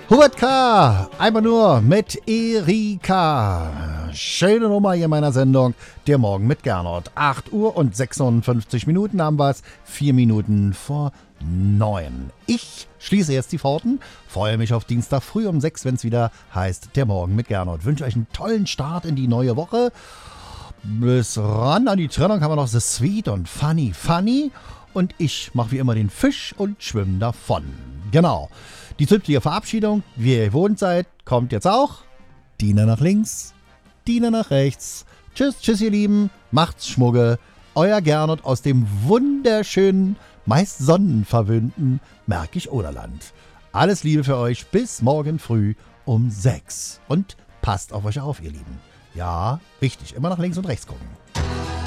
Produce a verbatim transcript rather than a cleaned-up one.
Hubert K., einfach nur mit Erika. Schöne Nummer hier in meiner Sendung, der Morgen mit Gernot. acht Uhr und sechsundfünfzig Minuten haben wir es, vier Minuten vor neun. Ich schließe jetzt die Pforten, freue mich auf Dienstag früh um sechs, wenn es wieder heißt, der Morgen mit Gernot. Wünsche euch einen tollen Start in die neue Woche. Bis ran an die Trennung haben wir noch The Sweet und Funny Funny. Und ich mache wie immer den Fisch und schwimme davon. Genau. Die zünftige Verabschiedung, wie ihr gewohnt seid, kommt jetzt auch. Diener nach links, Diener nach rechts. Tschüss, tschüss ihr Lieben, macht's Schmugge. Euer Gernot aus dem wunderschönen, meist sonnenverwöhnten Märkisch-Oderland. Alles Liebe für euch, bis morgen früh um sechs. Und passt auf euch auf, ihr Lieben. Ja, wichtig, immer nach links und rechts gucken.